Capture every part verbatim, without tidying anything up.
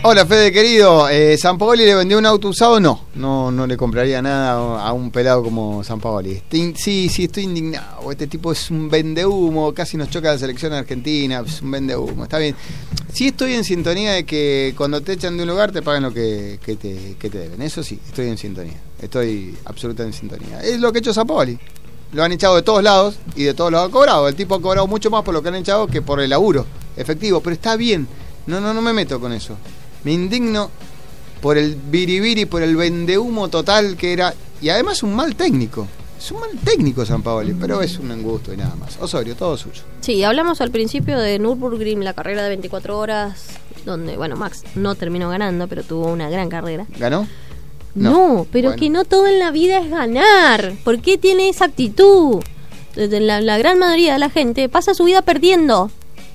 Hola, Fede, querido. Eh, ¿Sampaoli le vendió un auto usado? No, no, no le compraría nada a un pelado como Sampaoli. Estoy, sí, sí, estoy indignado. Este tipo es un vendehumo, casi nos choca la selección argentina, es un vendehumo, está bien. Sí estoy en sintonía de que cuando te echan de un lugar te pagan lo que, que, te, que te deben. Eso sí, estoy en sintonía. Estoy absolutamente en sintonía. Es lo que ha hecho Sampaoli. Lo han echado de todos lados y de todos lados ha cobrado. El tipo ha cobrado mucho más por lo que han echado que por el laburo efectivo, pero está bien. No, no, no me meto con eso. Me indigno por el biribiri, por el vendehumo total que era. Y además un mal técnico. Es un mal técnico Sampaoli, pero es un angusto y nada más. Osorio, todo suyo. Sí, hablamos al principio de Nürburgring, la carrera de veinticuatro horas, donde, bueno, Max no terminó ganando, pero tuvo una gran carrera. ¿Ganó? No, no pero bueno. Que no todo en la vida es ganar. ¿Por qué tiene esa actitud? La, la gran mayoría de la gente pasa su vida perdiendo.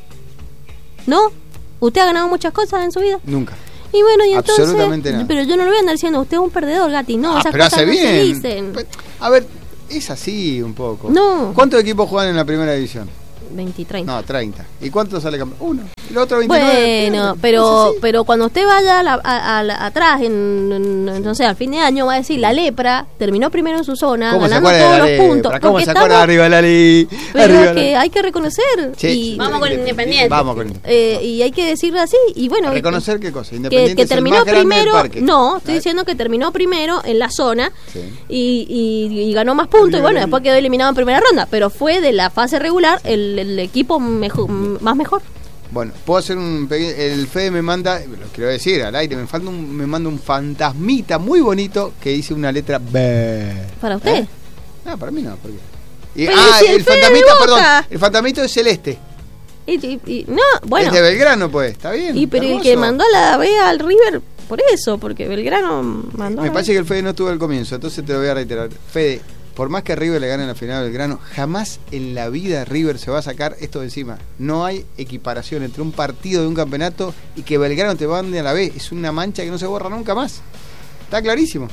¿No? ¿Usted ha ganado muchas cosas en su vida? Nunca. Y bueno, y entonces... Absolutamente nada. Pero yo no lo voy a andar diciendo, usted es un perdedor, Gati. No, ah, esas pero cosas hace no bien. se dicen. A ver, es así un poco. No. ¿Cuántos equipos juegan en la primera división? veinte, treinta. No, treinta. ¿Y cuánto sale campeón? Uno. Y el otro veintinueve. Bueno, pero pero cuando usted vaya a la, a, a, a, atrás, en, en, no sé, al fin de año, va a decir, la Lepra terminó primero en su zona, ganando todos los puntos. ¿Cómo se acuerda arriba de la Ley? Pero es que hay que reconocer. Sí. Y, vamos con Independiente. Vamos con Independiente. Eh, y hay que decirlo así. Y bueno, reconocer qué cosa. Independiente que, que es terminó el más grande primero. del parque. No, estoy diciendo que terminó primero en la zona. Sí. y, y, y ganó más puntos. Y bueno, después quedó eliminado en primera ronda. Pero fue de la fase regular sí. el, el equipo mejor, más mejor. Bueno, puedo hacer un pequeño... El Fede me manda, lo quiero decir al aire, me, falta un, me manda un fantasmita muy bonito que dice una letra B. ¿Para usted? ¿Eh? No, para mí no, ¿por qué? Y, pero ah, si el, el fantasmita, perdón, el fantasmito es celeste. Y, y, y, no, bueno. Es de Belgrano, pues, está bien. Y pero hermoso. El que mandó a la B al River, por eso, porque Belgrano mandó. Me parece que el Fede no estuvo al comienzo, entonces te lo voy a reiterar. Fede, por más que River le gane en la final del Belgrano, jamás en la vida River se va a sacar esto de encima. No hay equiparación entre un partido de un campeonato y que Belgrano te mande a la B. Es una mancha que no se borra nunca más. Está clarísimo.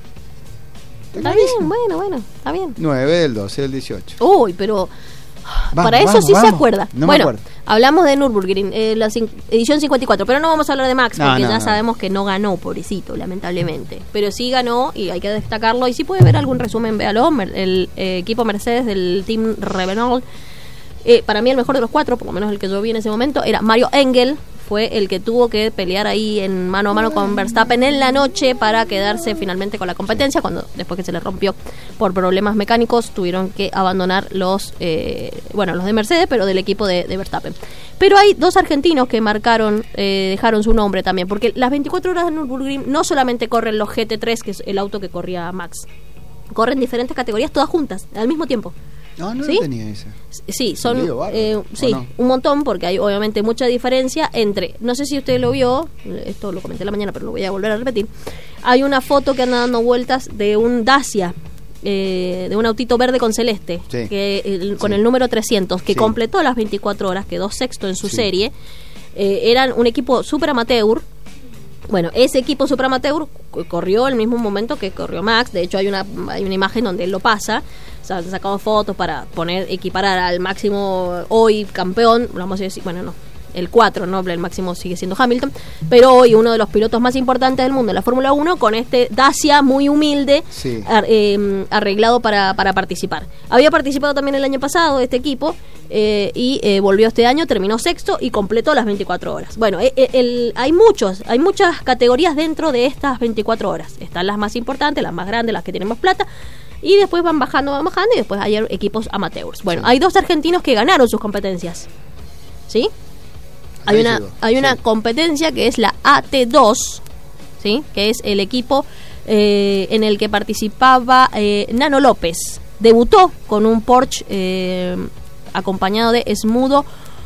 Está, está bien, bueno, bueno, está bien. nueve del doce del dieciocho. Uy, pero... Vamos, para eso vamos, sí vamos. se acuerda. No bueno, me acuerdo. Hablamos de Nürburgring, eh, la cin- edición cincuenta y cuatro, pero no vamos a hablar de Max, no, porque no, ya no. sabemos que no ganó, pobrecito, lamentablemente. Pero sí ganó y hay que destacarlo. Y si puede ver algún resumen, véalo. El eh, equipo Mercedes del Team Renault, eh, para mí el mejor de los cuatro, por lo menos el que yo vi en ese momento, era Mario Engel. Fue el que tuvo que pelear ahí en mano a mano con Verstappen en la noche para quedarse finalmente con la competencia, cuando después que se le rompió por problemas mecánicos tuvieron que abandonar los eh, bueno los de Mercedes, pero del equipo de, de Verstappen. Pero hay dos argentinos que marcaron, eh, dejaron su nombre también, porque las veinticuatro horas de Nürburgring no solamente corren los G T tres, que es el auto que corría Max, corren diferentes categorías todas juntas, al mismo tiempo. No, no ¿Sí? tenía esa. Sí, son Lío, bárbaro, eh, sí, no? un montón, porque hay obviamente mucha diferencia entre, no sé si usted lo vio, esto lo comenté la mañana, pero lo voy a volver a repetir. Hay una foto que anda dando vueltas de un Dacia, eh, de un autito verde con celeste, sí. que el, con sí. el número trescientos, que sí. completó las veinticuatro horas, quedó sexto en su sí. serie. Eh, eran un equipo super amateur. Bueno, ese equipo super amateur corrió el mismo momento que corrió Max. De hecho hay una hay una imagen donde él lo pasa. O sea, han sacado fotos para poner, equiparar al máximo hoy campeón, vamos a decir, bueno, no, el cuatro, ¿no? El máximo sigue siendo Hamilton, pero hoy uno de los pilotos más importantes del mundo en la Fórmula uno, con este Dacia muy humilde, sí. ar, eh, arreglado para, para participar. Había participado también el año pasado este equipo, eh, y eh, volvió este año, terminó sexto y completó las veinticuatro horas. Bueno, el, el, hay muchos, hay muchas categorías dentro de estas veinticuatro horas. Están las más importantes, las más grandes, las que tienen más plata, y después van bajando, van bajando, y después hay equipos amateurs. Bueno, sí. Hay dos argentinos que ganaron sus competencias, ¿sí? Hay una, hay una sí. competencia que es la A T dos, ¿sí? Que es el equipo eh, en el que participaba eh, Nano López. Debutó con un Porsche eh, acompañado de Smudo,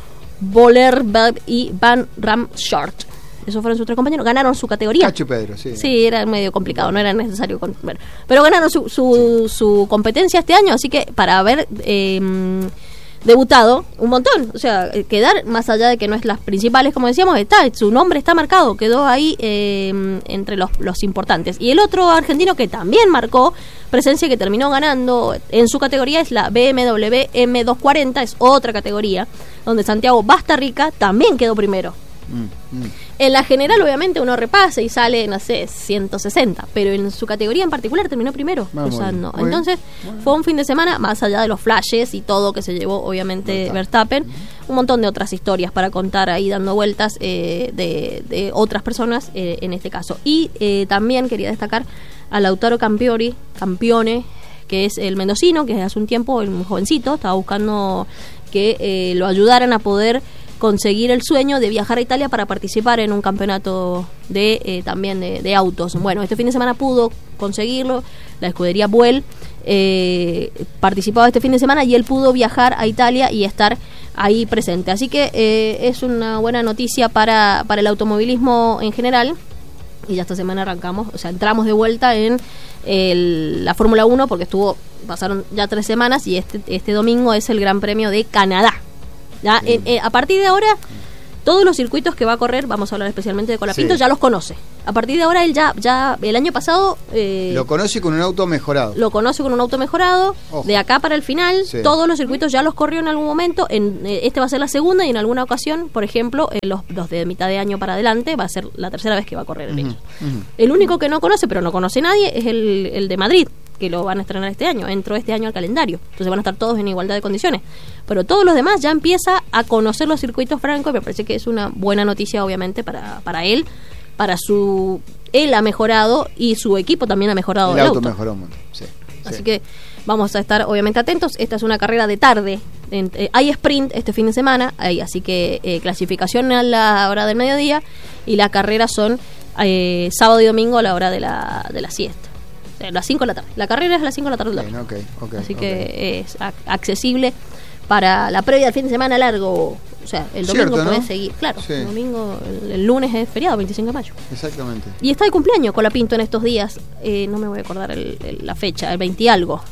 Bollerberg y Van Ramshort. Esos fueron sus tres compañeros. Ganaron su categoría. Cacho Pedro, sí. Sí, era medio complicado, no era necesario. Con, bueno, pero ganaron su, su, sí. su competencia este año, así que para haber eh, debutado un montón, o sea, quedar más allá de que no es las principales, como decíamos, está, su nombre está marcado, quedó ahí eh, entre los, los importantes. Y el otro argentino que también marcó presencia, que terminó ganando en su categoría, es la B M W M doscientos cuarenta, es otra categoría, donde Santiago Bastarrica también quedó primero. Mm, mm. En la general, obviamente, uno repasa y sale, no sé, ciento sesenta, pero en su categoría en particular terminó primero. Ah, o sea, muy no. bien. Entonces, Muy fue un fin de semana, más allá de los flashes y todo que se llevó, obviamente, Verstappen, un montón de otras historias para contar ahí dando vueltas eh, de, de otras personas eh, en este caso. Y eh, también quería destacar a Lautaro Campiori, Campione, que es el mendocino, que hace un tiempo, un jovencito, estaba buscando que eh, lo ayudaran a poder conseguir el sueño de viajar a Italia para participar en un campeonato de eh, también de, de autos. Bueno, este fin de semana pudo conseguirlo, la escudería Buell eh, participaba este fin de semana y él pudo viajar a Italia y estar ahí presente. Así que eh, es una buena noticia para, para el automovilismo en general. Y ya esta semana arrancamos, o sea, entramos de vuelta en el, la Fórmula uno porque estuvo, pasaron ya tres semanas y este, este domingo es el Gran Premio de Canadá. Ya, sí. en, en, a partir de ahora, todos los circuitos que va a correr, vamos a hablar especialmente de Colapinto, sí. ya los conoce. A partir de ahora, él ya, ya el año pasado... Eh, lo conoce con un auto mejorado. Lo conoce con un auto mejorado. Ojo. De acá para el final, sí. todos los circuitos ya los corrió en algún momento. En, eh, este va a ser la segunda y en alguna ocasión, por ejemplo, eh, los, los de mitad de año para adelante, va a ser la tercera vez que va a correr en uh-huh. ellos. Uh-huh. El único que no conoce, pero no conoce nadie, es el, el de Madrid, que lo van a estrenar este año, entró este año al calendario, entonces van a estar todos en igualdad de condiciones, pero todos los demás ya empieza a conocer los circuitos francos y me parece que es una buena noticia obviamente para, para él, para su, él ha mejorado y su equipo también ha mejorado el, el auto, auto. mejoró mucho, sí, así sí. que vamos a estar obviamente atentos. Esta es una carrera de tarde, en, eh, hay sprint este fin de semana, hay, así que eh, clasificación a la hora del mediodía y las carreras son eh, sábado y domingo a la hora de la, de la siesta. A las cinco de la tarde. La carrera es a las cinco de la tarde. Bien, okay, okay, Así okay. que es ac- accesible para la previa del fin de semana largo. O sea, el domingo Cierto, podés ¿no? seguir. Claro, sí. el domingo, el, el lunes es feriado, veinticinco de mayo. Exactamente. Y está de cumpleaños Colapinto en estos días. Eh, no me voy a acordar el, el, la fecha, el veinte y algo.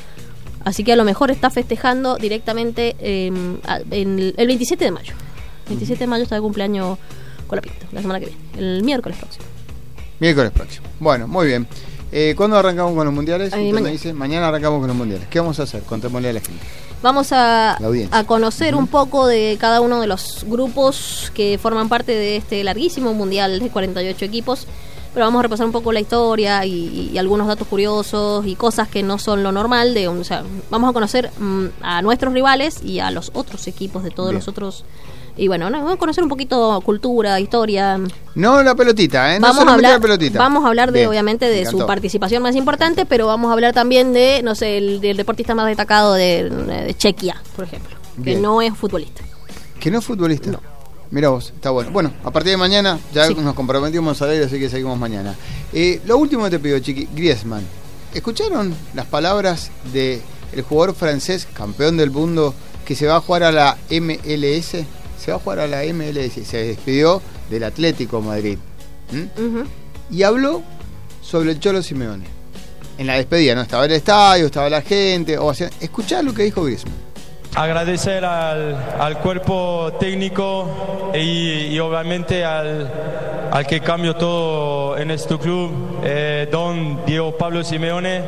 Así que a lo mejor está festejando directamente eh, en el, el veintisiete de mayo. veintisiete de mayo está de cumpleaños Colapinto, la semana que viene. El miércoles próximo. Miércoles próximo. Bueno, muy bien. Eh, ¿Cuándo arrancamos con los mundiales? Eh, mañana. Dice? Mañana arrancamos con los mundiales. ¿Qué vamos a hacer? Contémosle a la gente. Vamos a, a conocer uh-huh. un poco de cada uno de los grupos que forman parte de este larguísimo mundial de cuarenta y ocho equipos. Pero vamos a repasar un poco la historia y, y algunos datos curiosos y cosas que no son lo normal. De, o sea, vamos a conocer um, a nuestros rivales y a los otros equipos de todos Bien. los otros. Y bueno, ¿no? vamos a conocer un poquito cultura, historia. No la pelotita, ¿eh? No vamos, a hablar, la pelotita. vamos a hablar de, Bien, obviamente, de su participación más importante, pero vamos a hablar también de, no sé, el del deportista más destacado de, de Chequia, por ejemplo, Bien. que no es futbolista. ¿Que no es futbolista? No. Mirá vos, está bueno. Bueno, a partir de mañana ya sí. nos comprometimos a leer, así que seguimos mañana. Eh, lo último que te pido, Chiqui, Griezmann. ¿Escucharon las palabras de el jugador francés, campeón del mundo, que se va a jugar a la M L S? Se va a jugar a la M L S, se despidió del Atlético Madrid. ¿Mm? Uh-huh. Y habló sobre el Cholo Simeone. En la despedida, ¿no? Estaba el estadio, estaba la gente. O sea, escuchá lo que dijo Griezmann. Agradecer al, al cuerpo técnico y, y obviamente al, al que cambió todo en este club, eh, don Diego Pablo Simeone.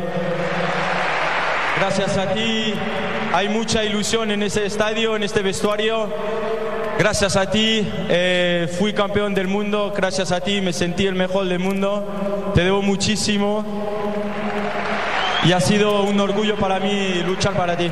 Gracias a ti, hay mucha ilusión en ese estadio, en este vestuario. Gracias a ti eh, fui campeón del mundo, gracias a ti me sentí el mejor del mundo, te debo muchísimo y ha sido un orgullo para mí luchar para ti.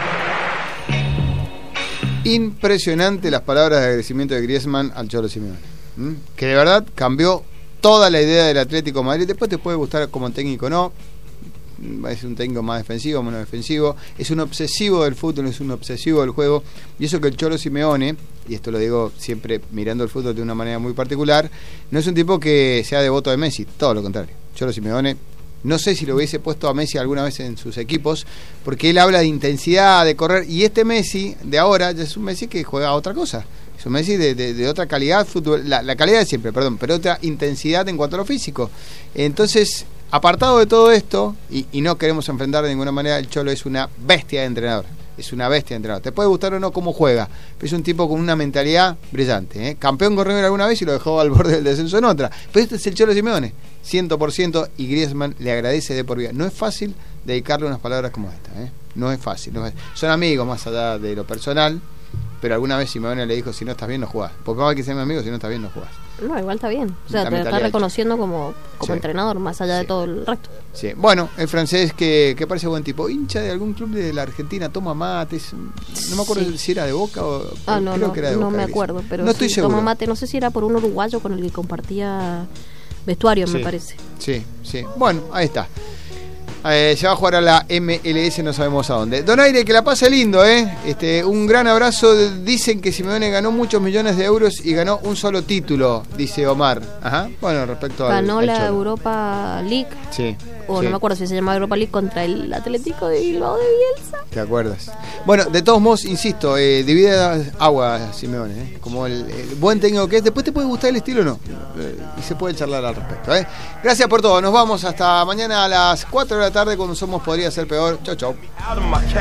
Impresionante las palabras de agradecimiento de Griezmann al Cholo Simeone, ¿Mm? que de verdad cambió toda la idea del Atlético de Madrid. Después te puede gustar como técnico, no, es un técnico más defensivo, menos defensivo, es un obsesivo del fútbol, es un obsesivo del juego, y eso que el Cholo Simeone, y esto lo digo siempre mirando el fútbol de una manera muy particular, no es un tipo que sea devoto de Messi, todo lo contrario. Cholo Simeone, no sé si lo hubiese puesto a Messi alguna vez en sus equipos, porque él habla de intensidad, de correr, y este Messi de ahora ya es un Messi que juega a otra cosa. Es un Messi de, de, de otra calidad, fútbol, la, la calidad de siempre, perdón, pero otra intensidad en cuanto a lo físico. Entonces, apartado de todo esto, y, y no queremos enfrentar de ninguna manera, el Cholo es una bestia de entrenador. Es una bestia de entrenador. Te puede gustar o no cómo juega, pero es un tipo con una mentalidad brillante. ¿eh? Campeón con River alguna vez y lo dejó al borde del descenso en otra. Pero este es el Cholo Simeone, cien por ciento, y Griezmann le agradece de por vida. No es fácil dedicarle unas palabras como esta. ¿eh? No es fácil. No es... Son amigos más allá de lo personal, pero alguna vez Simeone le dijo, si no estás bien no jugás, porque no hay que ser mi amigo, si no estás bien no jugás. No, igual está bien, o sea, te está reconociendo como, como sí. entrenador, más allá sí. de todo el resto. Sí, bueno, el francés que, que parece buen tipo, hincha de algún club de la Argentina, toma mates, no me acuerdo sí. si era de Boca o ah, no, creo no, que era de no Boca. No me acuerdo, dice. pero no estoy sí, seguro. Toma mate, no sé si era por un uruguayo con el que compartía vestuario, sí. me parece. Sí, sí, bueno, ahí está. Eh, se va a jugar a la M L S, no sabemos a dónde. Donaire, que la pase lindo, ¿eh? Este, un gran abrazo. Dicen que Simeone ganó muchos millones de euros y ganó un solo título, dice Omar. Ajá. Bueno, respecto a. Ganó al, la al Europa League. Sí. O sí. no me acuerdo si se llamaba Europa League contra el Atlético de Bilbao de Bielsa. ¿Te acuerdas? Bueno, de todos modos, insisto, eh, divide agua Simeone, ¿eh? Como el, el buen técnico que es. Después te puede gustar el estilo o no. Eh, y se puede charlar al respecto, ¿eh? Gracias por todo. Nos vamos hasta mañana a las cuatro de la tarde cuando somos Podría Ser Peor. Chau, chau.